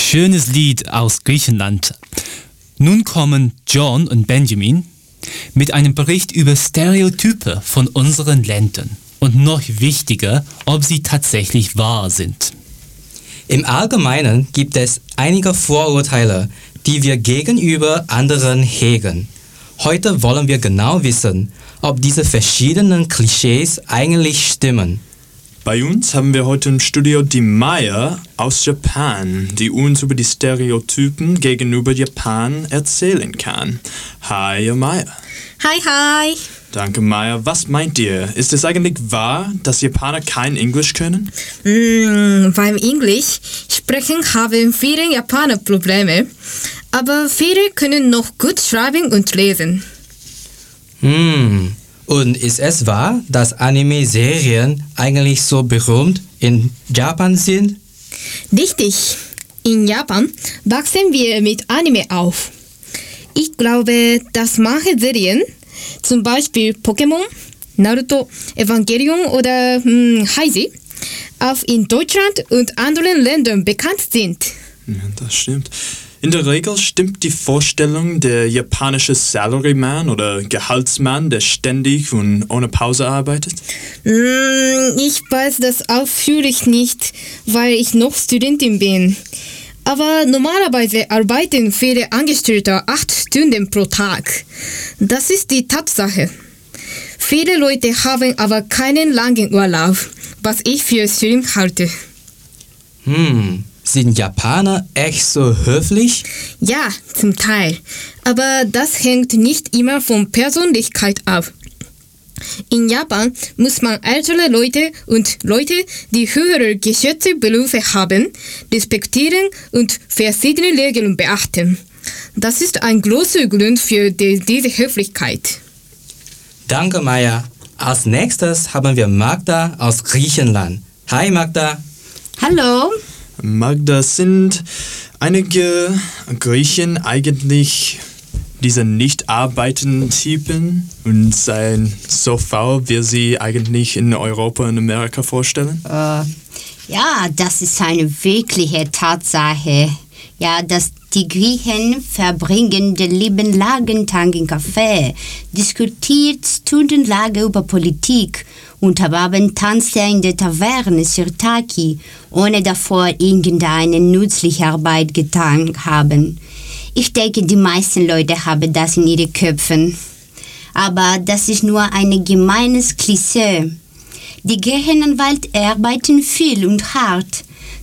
schönes Lied aus Griechenland. Nun kommen John und Benjamin mit einem Bericht über Stereotype von unseren Ländern. Und noch wichtiger, ob sie tatsächlich wahr sind. Im Allgemeinen gibt es einige Vorurteile, die wir gegenüber anderen hegen. Heute wollen wir genau wissen, ob diese verschiedenen Klischees eigentlich stimmen. Bei uns haben wir heute im Studio die Maya aus Japan, die uns über die Stereotypen gegenüber Japan erzählen kann. Hi, Maya. Hi, hi. Danke, Maya. Was meint ihr? Ist es eigentlich wahr, dass Japaner kein Englisch können? Beim Englisch sprechen haben viele Japaner Probleme, aber viele können noch gut schreiben und lesen. Und ist es wahr, dass Anime-Serien eigentlich so berühmt in Japan sind? Richtig. In Japan wachsen wir mit Anime auf. Ich glaube, dass manche Serien, zum Beispiel Pokémon, Naruto, Evangelion oder Heisei, auch in Deutschland und anderen Ländern bekannt sind. Ja, das stimmt. In der Regel stimmt die Vorstellung der japanische Salaryman oder Gehaltsmann, der ständig und ohne Pause arbeitet? Ich weiß das ausführlich nicht, weil ich noch Studentin bin. Aber normalerweise arbeiten viele Angestellte 8 Stunden pro Tag. Das ist die Tatsache. Viele Leute haben aber keinen langen Urlaub, was ich für schlimm halte. Sind Japaner echt so höflich? Ja, zum Teil. Aber das hängt nicht immer von Persönlichkeit ab. In Japan muss man ältere Leute und Leute, die höhere geschätzte Berufe haben, respektieren und verschiedene Regeln beachten. Das ist ein großer Grund für diese Höflichkeit. Danke, Maya. Als nächstes haben wir Magda aus Griechenland. Hi, Magda. Hallo. Magda, sind einige Griechen eigentlich diese nicht arbeitenden Typen und seien so faul, wie sie eigentlich in Europa und Amerika vorstellen? Ja, das ist eine wirkliche Tatsache. Ja, dass die Griechen verbringen den lieben Lagentag im Café, diskutiert stundenlang über Politik und am Abend tanzt er in der Taverne Sirtaki, ohne davor irgendeine nützliche Arbeit getan haben. Ich denke, die meisten Leute haben das in ihren Köpfen. Aber das ist nur ein gemeines Klischee. Die Griechen arbeiten viel und hart.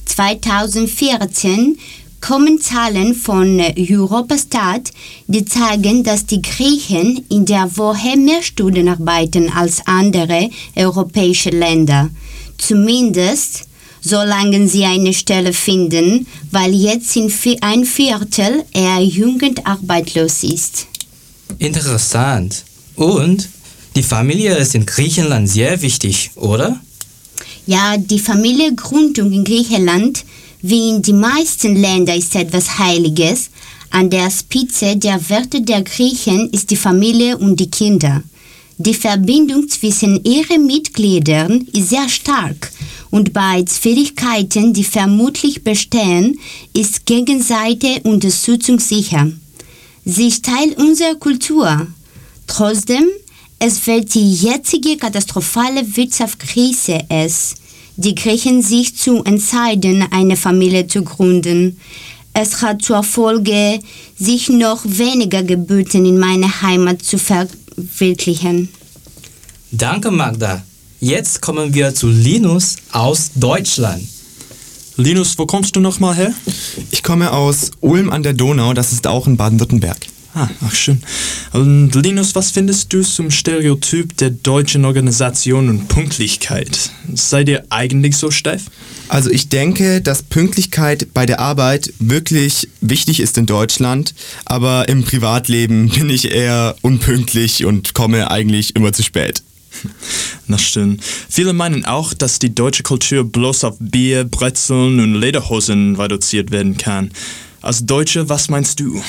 2014 kommen Zahlen von Eurostat, die zeigen, dass die Griechen in der Woche mehr Stunden arbeiten als andere europäische Länder. Zumindest solange sie eine Stelle finden, weil jetzt ein Viertel eher jugendarbeitslos ist. Interessant. Und die Familie ist in Griechenland sehr wichtig, oder? Ja, die Familiengründung in Griechenland, wie in den meisten Ländern, ist etwas Heiliges. An der Spitze der Werte der Griechen ist die Familie und die Kinder. Die Verbindung zwischen ihren Mitgliedern ist sehr stark und bei Schwierigkeiten, die vermutlich bestehen, ist gegenseitige Unterstützung sicher. Sie ist Teil unserer Kultur. Trotzdem, es fällt die jetzige katastrophale Wirtschaftskrise die Griechen sich zu entscheiden, eine Familie zu gründen. Es hat zur Folge, sich noch weniger Geburten in meiner Heimat zu verwirklichen. Danke, Magda. Jetzt kommen wir zu Linus aus Deutschland. Linus, wo kommst du nochmal her? Ich komme aus Ulm an der Donau, das ist auch in Baden-Württemberg. Ach schön. Und Linus, was findest du zum Stereotyp der deutschen Organisation und Pünktlichkeit? Seid ihr eigentlich so steif? Also ich denke, dass Pünktlichkeit bei der Arbeit wirklich wichtig ist in Deutschland, aber im Privatleben bin ich eher unpünktlich und komme eigentlich immer zu spät. Na schön. Viele meinen auch, dass die deutsche Kultur bloß auf Bier, Brezeln und Lederhosen reduziert werden kann. Als Deutsche, was meinst du?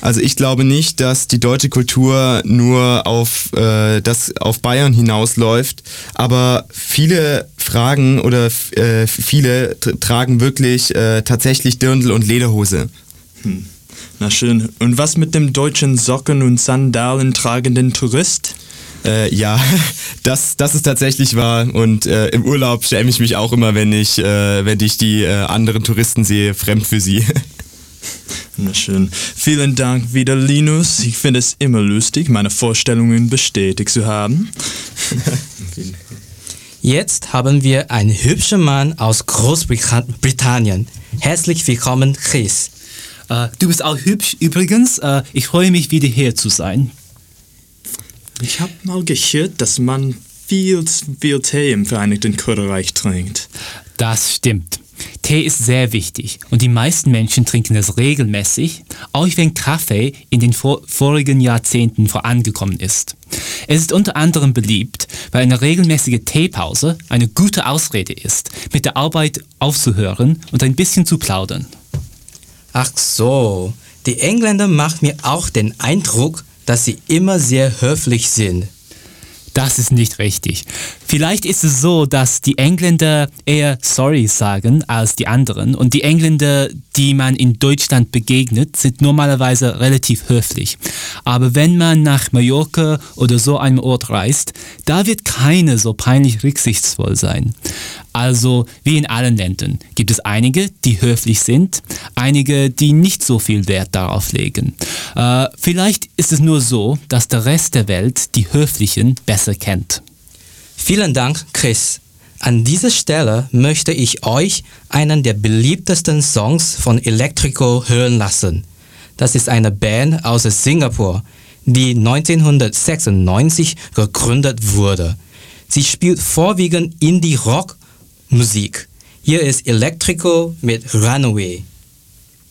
Also ich glaube nicht, dass die deutsche Kultur nur auf Bayern hinausläuft, aber viele fragen oder viele tragen wirklich tatsächlich Dirndl und Lederhose. Na schön. Und was mit dem deutschen Socken- und Sandalen tragenden Tourist? Ja, das ist tatsächlich wahr und im Urlaub schäme ich mich auch immer, wenn ich die anderen Touristen sehe, fremd für sie. Na schön. Vielen Dank wieder, Linus. Ich finde es immer lustig, meine Vorstellungen bestätigt zu haben. Jetzt haben wir einen hübschen Mann aus Großbritannien. Herzlich willkommen, Chris. Du bist auch hübsch übrigens. Ich freue mich, wieder hier zu sein. Ich habe mal gehört, dass man viel Tee im Vereinigten Königreich trinkt. Das stimmt. Tee ist sehr wichtig und die meisten Menschen trinken es regelmäßig, auch wenn Kaffee in den vorigen Jahrzehnten vorangekommen ist. Es ist unter anderem beliebt, weil eine regelmäßige Teepause eine gute Ausrede ist, mit der Arbeit aufzuhören und ein bisschen zu plaudern. Ach so, die Engländer machen mir auch den Eindruck, dass sie immer sehr höflich sind. Das ist nicht richtig. Vielleicht ist es so, dass die Engländer eher sorry sagen als die anderen und die Engländer, die man in Deutschland begegnet, sind normalerweise relativ höflich. Aber wenn man nach Mallorca oder so einem Ort reist, da wird keiner so peinlich rücksichtsvoll sein. Also wie in allen Ländern gibt es einige, die höflich sind, einige, die nicht so viel Wert darauf legen. Vielleicht ist es nur so, dass der Rest der Welt die Höflichen besser kennt. Vielen Dank, Chris. An dieser Stelle möchte ich euch einen der beliebtesten Songs von Electrico hören lassen. Das ist eine Band aus Singapur, die 1996 gegründet wurde. Sie spielt vorwiegend Indie-Rock-Musik. Hier ist Electrico mit Runaway.